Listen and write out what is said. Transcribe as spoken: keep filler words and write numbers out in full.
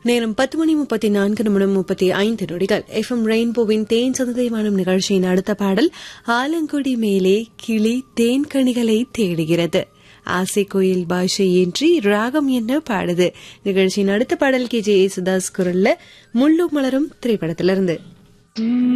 நேரம் பத்து மணி முப்பத்தி நான்கு நிமிடம் முப்பத்தி ஐந்து நொடிகள். எஃப் எம் ரெயின்போவின் தேன் சததேவானம் நிகழ்ச்சியின் அடுத்த பாடல் ஆலங்குடி மேலே கிளி தேன்கனிகளை தேடுகிறது. ஆசை கோயில் பாஷையின்றி ராகம் என்ன பாடுது. நிகழ்ச்சியின் அடுத்த பாடல் கே ஜே யேசுதாஸ் குரல்ல முள்ளு மலரும் திரைப்படத்திலிருந்து.